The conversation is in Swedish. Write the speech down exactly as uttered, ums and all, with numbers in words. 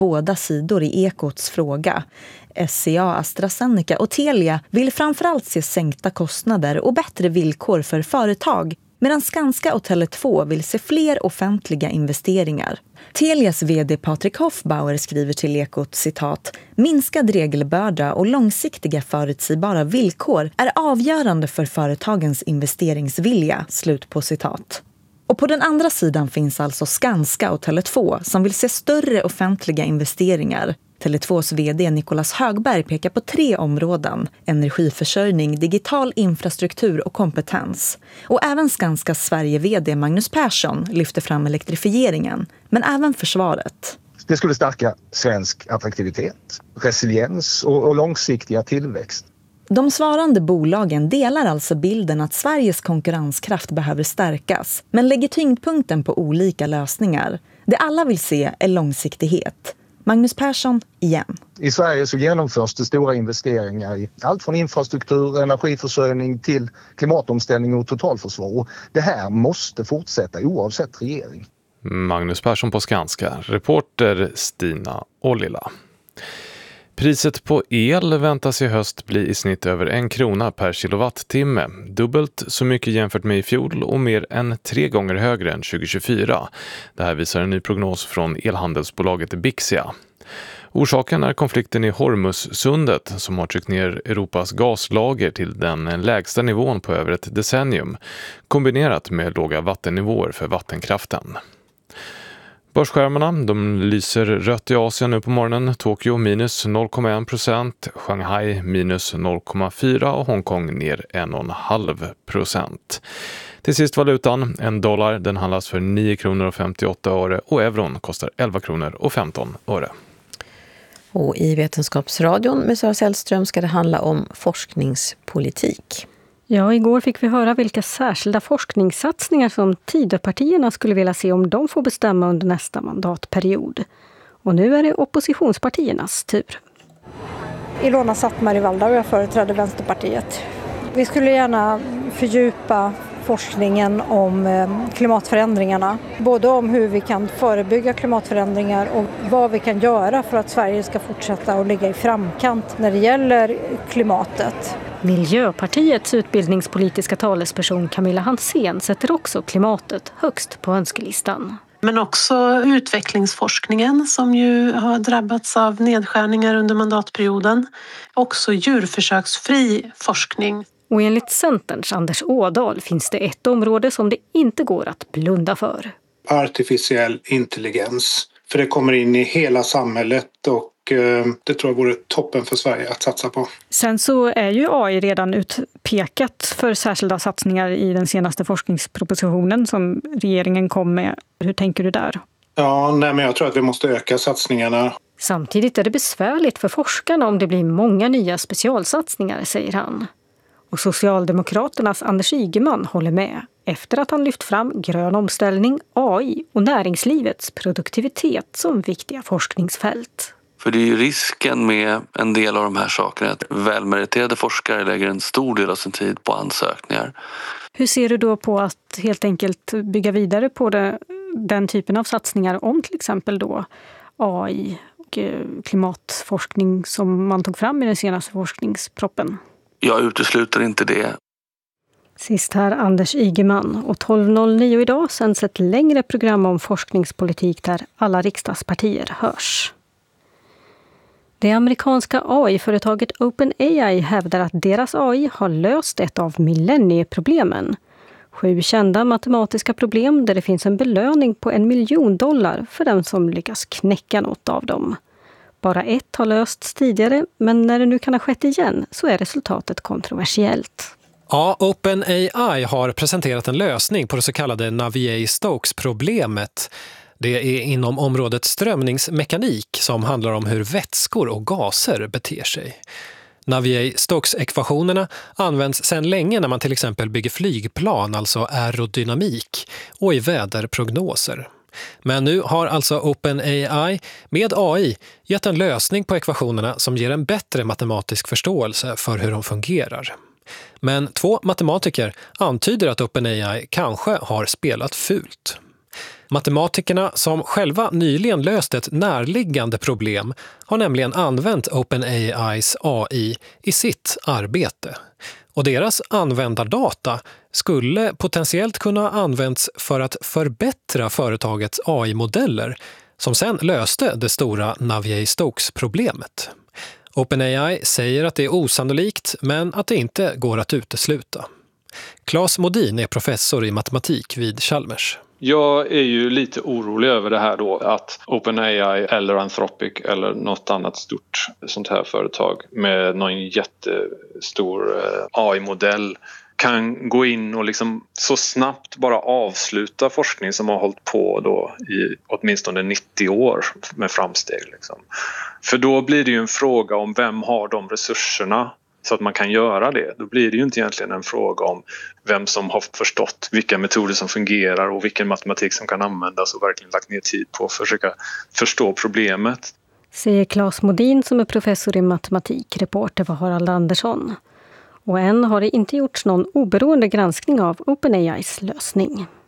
båda sidor i Ekots fråga. S C A, AstraZeneca och Telia vill framförallt se sänkta kostnader och bättre villkor för företag, medan Skanska och Tele två vill se fler offentliga investeringar. Telias vd Patrik Hoffbauer skriver till Ekot, citat, minskad regelbörda och långsiktiga förutsägbara villkor är avgörande för företagens investeringsvilja, slut på citat. Och på den andra sidan finns alltså Skanska och Tele två som vill se större offentliga investeringar. Tele tvås vd Nicolas Högberg pekar på tre områden: energiförsörjning, digital infrastruktur och kompetens. Och även Skanskas Sverige-vd Magnus Persson lyfter fram elektrifieringen, men även försvaret. Det skulle stärka svensk attraktivitet, resiliens och, och långsiktiga tillväxt. De svarande bolagen delar alltså bilden att Sveriges konkurrenskraft behöver stärkas, men lägger tyngdpunkten på olika lösningar. Det alla vill se är långsiktighet. Magnus Persson igen. I Sverige så genomförs det stora investeringar i allt från infrastruktur, energiförsörjning till klimatomställning och totalförsvar. Det här måste fortsätta oavsett regering. Magnus Persson på Skanska, reporter Stina Ollila. Priset på el väntas i höst bli i snitt över en krona per kilowattimme. Dubbelt så mycket jämfört med i fjol och mer än tre gånger högre än tjugo tjugofyra. Det här visar en ny prognos från elhandelsbolaget Bixia. Orsaken är konflikten i Hormuzsundet som har tryckt ner Europas gaslager till den lägsta nivån på över ett decennium, kombinerat med låga vattennivåer för vattenkraften. Börsskärmarna, de lyser rött i Asien nu på morgonen. Tokyo minus noll komma en procent, Shanghai minus noll komma fyra och Hongkong ner en komma fem procent. Till sist valutan, en dollar, den handlas för nio kronor och femtioåtta öre och euron kostar elva kronor och femton öre. Och i Vetenskapsradion med Sara Sällström ska det handla om forskningspolitik. Ja, igår fick vi höra vilka särskilda forskningssatsningar som Tidöpartierna skulle vilja se om de får bestämma under nästa mandatperiod. Och nu är det oppositionspartiernas tur. Ilona Sattmar i Valda och jag företräder Vänsterpartiet. Vi skulle gärna fördjupa forskningen om klimatförändringarna. Både om hur vi kan förebygga klimatförändringar och vad vi kan göra för att Sverige ska fortsätta att ligga i framkant när det gäller klimatet. Miljöpartiets utbildningspolitiska talesperson Camilla Hansén sätter också klimatet högst på önskelistan. Men också utvecklingsforskningen som ju har drabbats av nedskärningar under mandatperioden. Också djurförsöksfri forskning. Och enligt Centerns Anders Ådahl finns det ett område som det inte går att blunda för. Artificiell intelligens. För det kommer in i hela samhället och det tror jag vore toppen för Sverige att satsa på. Sen så är ju A I redan utpekat för särskilda satsningar i den senaste forskningspropositionen som regeringen kom med. Hur tänker du där? Ja, nej, men jag tror att vi måste öka satsningarna. Samtidigt är det besvärligt för forskarna om det blir många nya specialsatsningar, säger han. Och Socialdemokraternas Anders Ygeman håller med efter att han lyft fram grön omställning, A I och näringslivets produktivitet som viktiga forskningsfält. För det är ju risken med en del av de här sakerna att välmeriterade forskare lägger en stor del av sin tid på ansökningar. Hur ser du då på att helt enkelt bygga vidare på det, den typen av satsningar om till exempel då A I och klimatforskning som man tog fram i den senaste forskningsproppen? Jag utesluter inte det. Sist här Anders Ygeman och tolv noll nio idag sänds ett längre program om forskningspolitik där alla riksdagspartier hörs. Det amerikanska A I-företaget OpenAI hävdar att deras A I har löst ett av millennieproblemen. Sju kända matematiska problem där det finns en belöning på en miljon dollar för den som lyckas knäcka något av dem. Bara ett har lösts tidigare, men när det nu kan ha skett igen så är resultatet kontroversiellt. Ja, OpenAI har presenterat en lösning på det så kallade Navier-Stokes-problemet. Det är inom området strömningsmekanik som handlar om hur vätskor och gaser beter sig. Navier-Stokes-ekvationerna används sedan länge när man till exempel bygger flygplan, alltså aerodynamik, och i väderprognoser. Men nu har alltså OpenAI med A I gett en lösning på ekvationerna som ger en bättre matematisk förståelse för hur de fungerar. Men två matematiker antyder att OpenAI kanske har spelat fult. Matematikerna som själva nyligen löst ett närliggande problem har nämligen använt OpenAIs A I i sitt arbete. Och deras användardata skulle potentiellt kunna använts för att förbättra företagets A I-modeller som sen löste det stora Navier-Stokes-problemet. OpenAI säger att det är osannolikt men att det inte går att utesluta. Claes Modin är professor i matematik vid Chalmers. Jag är ju lite orolig över det här då att OpenAI eller Anthropic eller något annat stort sånt här företag med någon jättestor A I-modell kan gå in och liksom så snabbt bara avsluta forskning som har hållit på då i åtminstone nittio år med framsteg. Liksom. För då blir det ju en fråga om vem har de resurserna så att man kan göra det. Då blir det ju inte egentligen en fråga om vem som har förstått vilka metoder som fungerar och vilken matematik som kan användas och verkligen lagt ner tid på att försöka förstå problemet. Säger Claes Modin som är professor i matematik, reporter för Harald Andersson. Och än har det inte gjorts någon oberoende granskning av OpenAIs lösning.